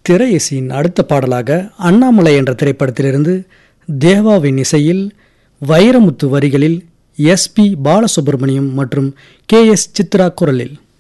திரையிசையின் அடுத்த பாடலாக அண்ணாமலை என்ற திரைப்படத்திலிருந்து தேவாவின் இசையில் வைரமுத்து வரிகளில் SP பாலசுப்ரமணியம் மற்றும் KS சித்ரா குரலில்